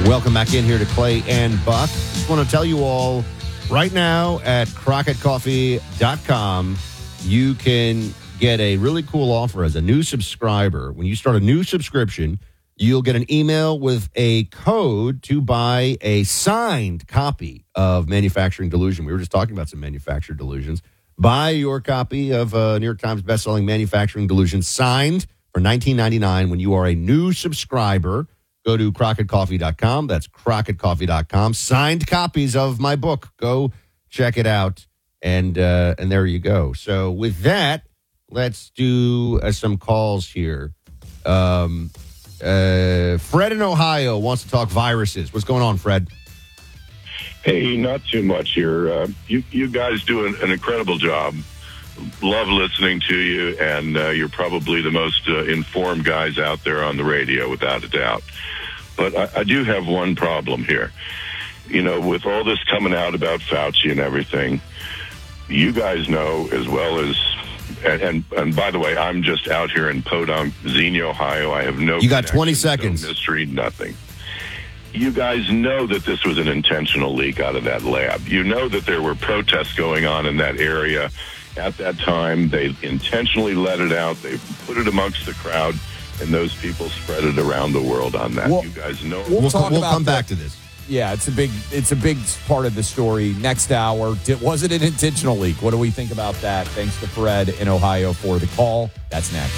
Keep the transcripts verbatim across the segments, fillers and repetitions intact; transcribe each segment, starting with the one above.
Welcome back in here to Clay and Buck. Just want to tell you all right now at Crockett Coffee dot com, you can get a really cool offer as a new subscriber. When you start a new subscription, you'll get an email with a code to buy a signed copy of Manufacturing Delusion. We were just talking about some Manufacturing Delusions. Buy your copy of uh, New York Times bestselling Manufacturing Delusion signed for nineteen ninety-nine dollars when you are a new subscriber. Go to Crockett Coffee dot com. That's Crockett Coffee dot com. Signed copies of my book. Go check it out. And uh, and there you go. So with that, let's do uh, some calls here. Um, uh, Fred in Ohio wants to talk viruses. What's going on, Fred? Hey, not too much here. Uh, you, you guys do an, an incredible job. Love listening to you, and uh, you're probably the most uh, informed guys out there on the radio, without a doubt. But I, I do have one problem here. You know, with all this coming out about Fauci and everything, you guys know as well as, and, and, and by the way, I'm just out here in Podunk, Xenia, Ohio. I have no You got twenty seconds. No mystery, nothing. You guys know that this was an intentional leak out of that lab. You know that there were protests going on in that area at that time. They intentionally let it out. They put it amongst the crowd, and those people spread it around the world on that. Well, you guys know. We'll, We'll, talk we'll about come that. back to this. Yeah, it's a big it's a big part of the story. Next hour, Did, was it an intentional leak? What do we think about that? Thanks to Fred in Ohio for the call. That's next.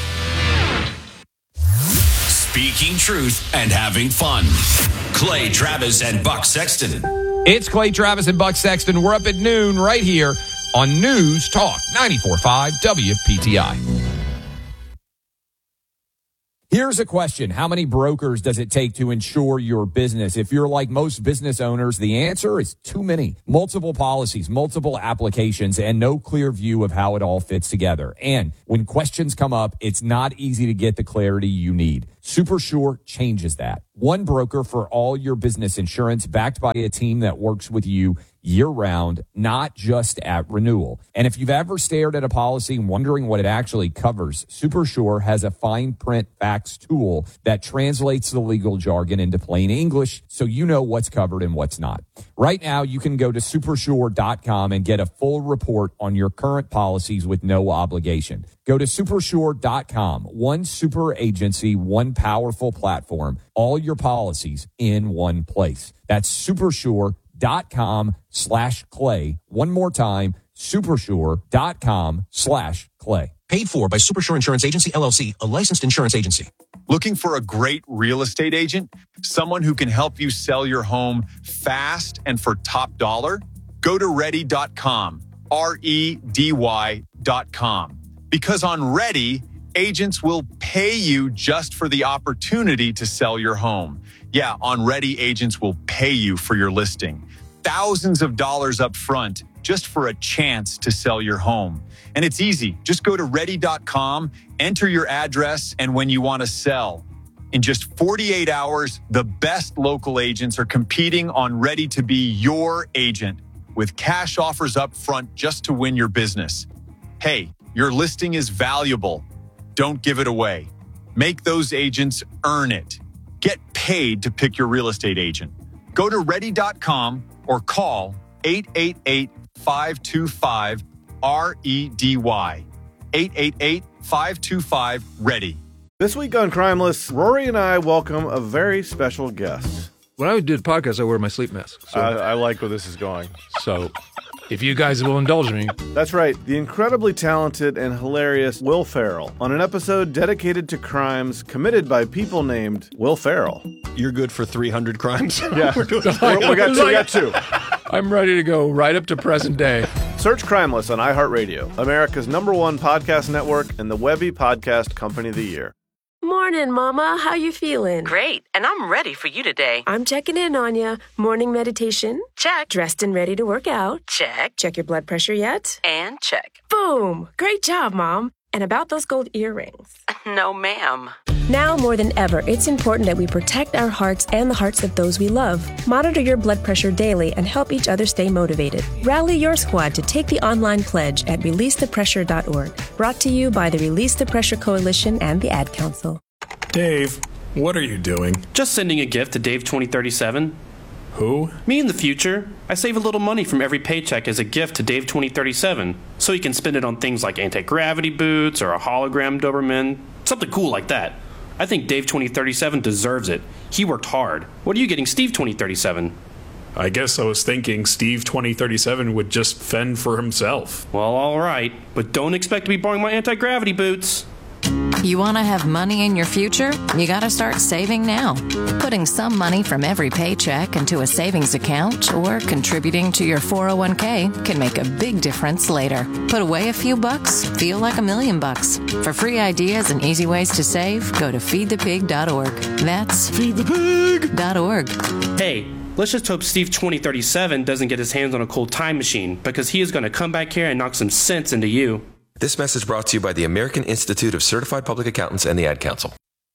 Speaking truth and having fun. Clay Travis and Buck Sexton. It's Clay Travis and Buck Sexton. We're up at noon right here on News Talk ninety-four point five W P T I. Here's a question. How many brokers does it take to insure your business? If you're like most business owners, the answer is too many. Multiple policies, multiple applications, and no clear view of how it all fits together. And when questions come up, it's not easy to get the clarity you need. SuperSure changes that. One broker for all your business insurance, backed by a team that works with you year-round, not just at renewal. And if you've ever stared at a policy wondering what it actually covers, SuperSure has a fine print facts tool that translates the legal jargon into plain English so you know what's covered and what's not. Right now, you can go to supersure dot com and get a full report on your current policies with no obligation. Go to supersure dot com. One super agency, one powerful platform, all your policies in one place. That's supersure dot com slash clay. One more time, supersure dot com slash clay. Paid for by Supersure Insurance Agency, L L C, a licensed insurance agency. Looking for a great real estate agent? Someone who can help you sell your home fast and for top dollar? Go to ready dot com, R E D Y dot com. Because on Ready, agents will pay you just for the opportunity to sell your home. Yeah, on Ready, agents will pay you for your listing. Thousands of dollars up front just for a chance to sell your home. And it's easy. Just go to ready dot com, enter your address, and when you want to sell. In just forty-eight hours, the best local agents are competing on Ready to be your agent with cash offers up front just to win your business. Hey, your listing is valuable. Don't give it away. Make those agents earn it. Get paid to pick your real estate agent. Go to ready dot com or call eight eight eight, five two five, R E D Y. eight eight eight, five two five, READY. This week on Crimeless, Rory and I welcome a very special guest. When I do the podcast, I wear my sleep mask. So, I, I like where this is going. so if you guys will indulge me. That's right, the incredibly talented and hilarious Will Ferrell on an episode dedicated to crimes committed by people named Will Ferrell. You're good for three hundred crimes? Yeah, We're doing We're, we got two. We got two. I'm ready to go right up to present day. Search Crimeless on iHeartRadio, America's number one podcast network and the Webby Podcast Company of the Year. Morning, Mama. How you feeling? Great, and I'm ready for you today. I'm checking in on you. Morning meditation? Check. Dressed and ready to work out? Check. Check your blood pressure yet? And check. Boom! Great job, Mom. And about those gold earrings? No, ma'am. Now more than ever, it's important that we protect our hearts and the hearts of those we love. Monitor your blood pressure daily and help each other stay motivated. Rally your squad to take the online pledge at release the pressure dot org. Brought to you by the Release the Pressure Coalition and the Ad Council. Dave, What are you doing? Just sending a gift to Dave twenty thirty-seven. Who? Me in the future. I save a little money from every paycheck as a gift to Dave twenty thirty-seven, so he can spend it on things like anti-gravity boots or a hologram Doberman, something cool like that. I think Dave twenty thirty-seven deserves it. He worked hard. What are you getting Steve twenty thirty-seven? I guess I was thinking Steve twenty thirty-seven would just fend for himself. Well, all right, but don't expect to be borrowing my anti-gravity boots. You want to have money in your future? You got to start saving now. Putting some money from every paycheck into a savings account or contributing to your four oh one k can make a big difference later. Put away a few bucks, feel like a million bucks. For free ideas and easy ways to save, go to feed the pig dot org. That's feed the pig dot org. Hey, let's just hope Steve twenty thirty-seven doesn't get his hands on a cool time machine, because he is going to come back here and knock some sense into you. This message brought to you by the American Institute of Certified Public Accountants and the Ad Council.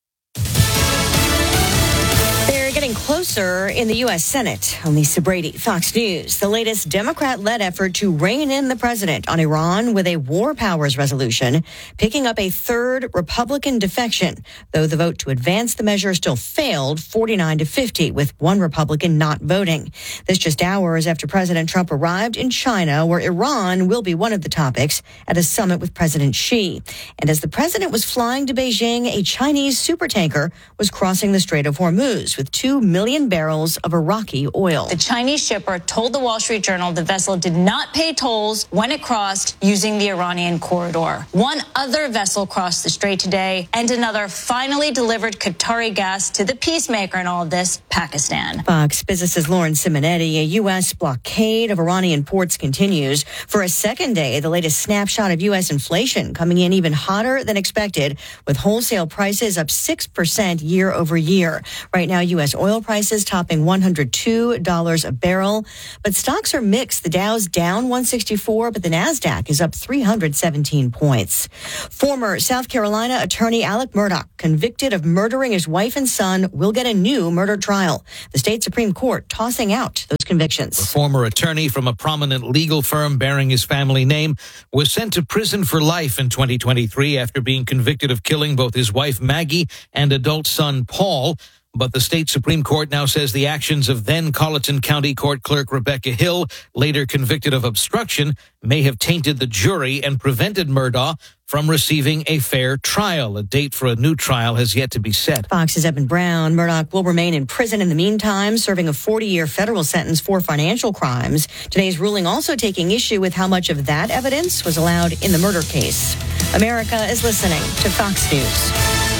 They're getting closer in the U S Senate. I'm Lisa Brady, Fox News. The latest Democrat-led effort to rein in the president on Iran with a war powers resolution, picking up a third Republican defection, though the vote to advance the measure still failed forty-nine to fifty, with one Republican not voting. This just hours after President Trump arrived in China, where Iran will be one of the topics at a summit with President Xi. And as the president was flying to Beijing, a Chinese supertanker was crossing the Strait of Hormuz with two million barrels of Iraqi oil. The Chinese shipper told the Wall Street Journal the vessel did not pay tolls when it crossed using the Iranian corridor. One other vessel crossed the strait today, and another finally delivered Qatari gas to the peacemaker in all of this, Pakistan. Fox Business's Lauren Simonetti. A U S blockade of Iranian ports continues. For a second day, the latest snapshot of U S inflation coming in even hotter than expected, with wholesale prices up six percent year over year. Right now, U S oil prices topping one hundred two dollars a barrel. But stocks are mixed. The Dow's down one sixty-four, but the NASDAQ is up three hundred seventeen points. Former South Carolina attorney Alec Murdaugh, convicted of murdering his wife and son, will get a new murder trial. The state Supreme Court tossing out those convictions. A former attorney from a prominent legal firm bearing his family name was sent to prison for life in twenty twenty-three after being convicted of killing both his wife Maggie and adult son Paul. But the state Supreme Court now says the actions of then Colleton County Court Clerk Rebecca Hill, later convicted of obstruction, may have tainted the jury and prevented Murdaugh from receiving a fair trial. A date for a new trial has yet to be set. Fox's Evan Brown. Murdaugh will remain in prison in the meantime, serving a forty-year federal sentence for financial crimes. Today's ruling also taking issue with how much of that evidence was allowed in the murder case. America is listening to Fox News.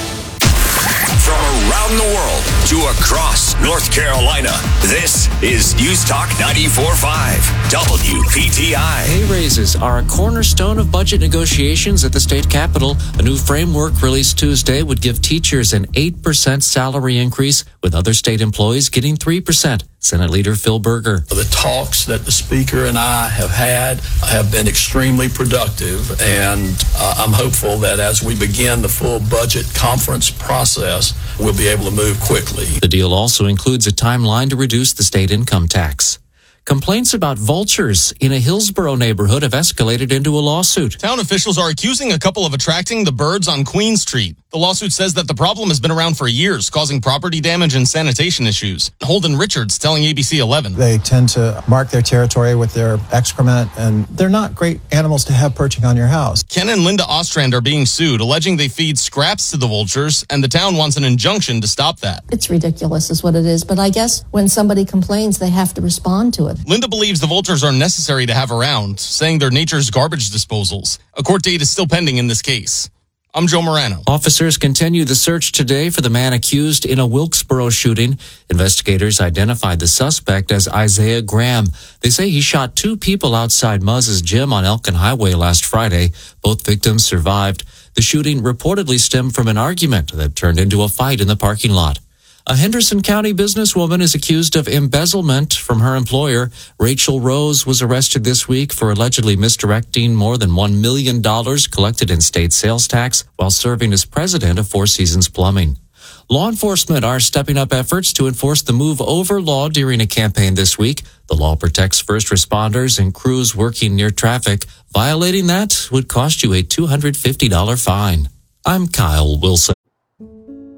From around the world to across North Carolina, this is News Talk ninety-four point five W P T I. Pay raises are a cornerstone of budget negotiations at the state capitol. A new framework released Tuesday would give teachers an eight percent salary increase, with other state employees getting three percent. Senate Leader Phil Berger. The talks that the Speaker and I have had have been extremely productive, and uh, I'm hopeful that as we begin the full budget conference process, we'll be able to move quickly. The deal also includes a timeline to reduce the state income tax. Complaints about vultures in a Hillsborough neighborhood have escalated into a lawsuit. Town officials are accusing a couple of attracting the birds on Queen Street. The lawsuit says that the problem has been around for years, causing property damage and sanitation issues. Holden Richards telling A B C eleven. They tend to mark their territory with their excrement, and they're not great animals to have perching on your house. Ken and Linda Ostrand are being sued, alleging they feed scraps to the vultures, and the town wants an injunction to stop that. It's ridiculous is what it is, but I guess when somebody complains, they have to respond to it. Linda believes the vultures are necessary to have around, saying they're nature's garbage disposals. A court date is still pending in this case. I'm Joe Morano. Officers continue the search today for the man accused in a Wilkesboro shooting. Investigators identified the suspect as Isaiah Graham. They say he shot two people outside Muzz's gym on Elkin Highway last Friday. Both victims survived. The shooting reportedly stemmed from an argument that turned into a fight in the parking lot. A Henderson County businesswoman is accused of embezzlement from her employer. Rachel Rose was arrested this week for allegedly misdirecting more than one million dollars collected in state sales tax while serving as president of Four Seasons Plumbing. Law enforcement are stepping up efforts to enforce the Move Over law during a campaign this week. The law protects first responders and crews working near traffic. Violating that would cost you a two hundred fifty dollars fine. I'm Kyle Wilson.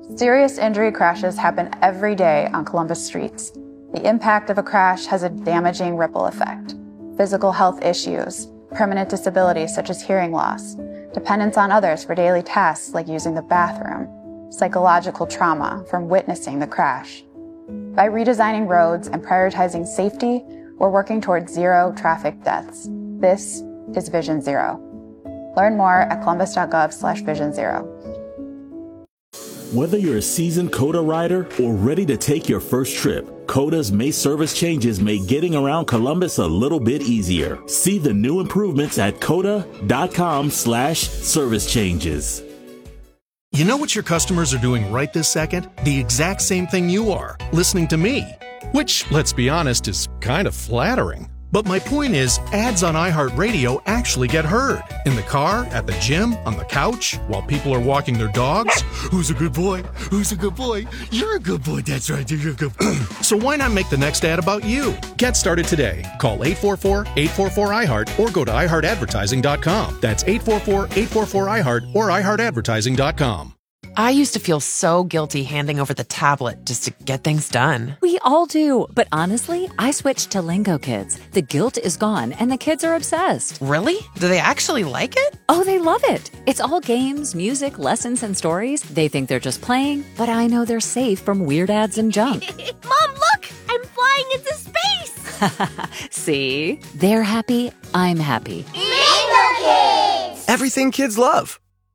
Serious injury crashes happen every day on Columbus streets. The impact of a crash has a damaging ripple effect. Physical health issues, permanent disabilities such as hearing loss, dependence on others for daily tasks like using the bathroom, psychological trauma from witnessing the crash. By redesigning roads and prioritizing safety, we're working towards zero traffic deaths. This is Vision Zero. Learn more at columbus.gov slash vision zero. Whether you're a seasoned COTA rider or ready to take your first trip, COTA's May service changes make getting around Columbus a little bit easier. See the new improvements at cota.com slash service changes. You know what your customers are doing right this second? The exact same thing you are, listening to me. Which, let's be honest, is kind of flattering. But my point is, ads on iHeartRadio actually get heard. In the car, at the gym, on the couch, while people are walking their dogs. Who's a good boy? Who's a good boy? You're a good boy. That's right. You're a good boy. So why not make the next ad about you? Get started today. Call eight four four, eight four four, I heart or go to i heart advertising dot com. That's eight four four, eight four four, I heart or i heart advertising dot com. I used to feel so guilty handing over the tablet just to get things done. We all do. But honestly, I switched to Lingo Kids. The guilt is gone and the kids are obsessed. Really? Do they actually like it? Oh, they love it. It's all games, music, lessons, and stories. They think they're just playing, but I know they're safe from weird ads and junk. Mom, look! I'm flying into space! See? They're happy. I'm happy. Lingo Kids! Everything kids love.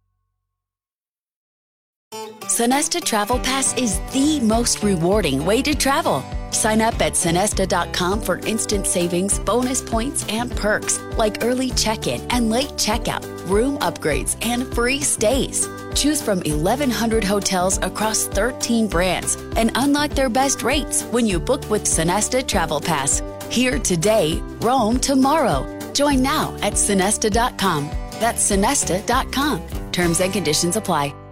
Sonesta Travel Pass is the most rewarding way to travel. Sign up at Sonesta dot com for instant savings, bonus points, and perks like early check-in and late checkout, room upgrades, and free stays. Choose from eleven hundred hotels across thirteen brands and unlock their best rates when you book with Sonesta Travel Pass. Here today, roam tomorrow. Join now at Sonesta dot com. That's Sonesta dot com. Terms and conditions apply.